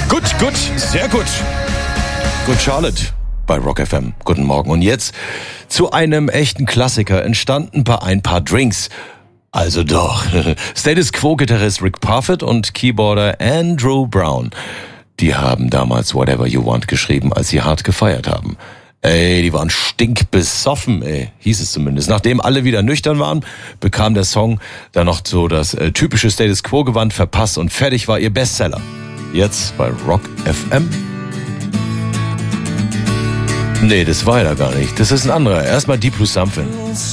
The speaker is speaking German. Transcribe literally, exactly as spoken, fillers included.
Gut, gut, sehr gut. Good Charlotte bei Rock F M. Guten Morgen. Und jetzt zu einem echten Klassiker, entstanden bei ein paar Drinks. Also doch. Status Quo-Gitarrist Rick Parfitt und Keyboarder Andrew Brown. Die haben damals Whatever You Want geschrieben, als sie hart gefeiert haben. Ey, die waren stinkbesoffen, ey, hieß es zumindest. Nachdem alle wieder nüchtern waren, bekam der Song dann noch so das äh, typische Status Quo-Gewand verpasst und fertig war ihr Bestseller. Jetzt bei Rock F M. Nee, das war ja gar nicht. Das ist ein anderer. Erstmal Deep Blue Something.